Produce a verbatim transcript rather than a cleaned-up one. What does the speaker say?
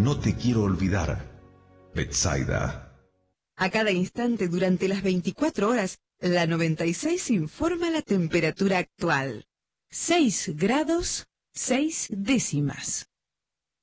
no te quiero olvidar. Betsaida. A cada instante durante las veinticuatro horas, la noventa y seis informa la temperatura actual. seis grados, seis décimas.